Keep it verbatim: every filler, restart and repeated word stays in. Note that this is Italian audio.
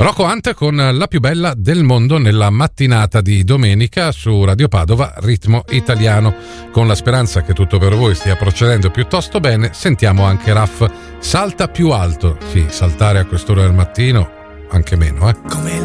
Rocco Hunt con La più bella del mondo nella mattinata di domenica su Radio Padova, Ritmo Italiano. Con la speranza che tutto per voi stia procedendo piuttosto bene, sentiamo anche Raff. Salta più alto. Sì, saltare a quest'ora del mattino, anche meno, eh. Come